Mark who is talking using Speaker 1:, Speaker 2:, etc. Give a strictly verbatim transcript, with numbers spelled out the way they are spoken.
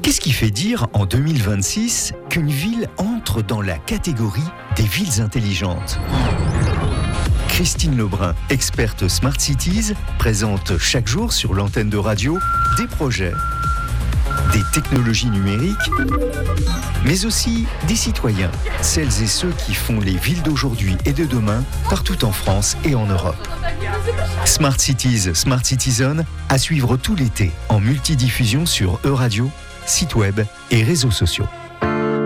Speaker 1: Qu'est-ce qui fait dire en deux mille vingt-six qu'une ville entre dans la catégorie des villes intelligentes ? Christine Lebrun, experte Smart Cities, présente chaque jour sur l'antenne de radio des projets, des technologies numériques, mais aussi des citoyens, celles et ceux qui font les villes d'aujourd'hui et de demain partout en France et en Europe. Smart Cities, Smart Citizen, à suivre tout l'été en multidiffusion sur E-Radio, site web et réseaux sociaux.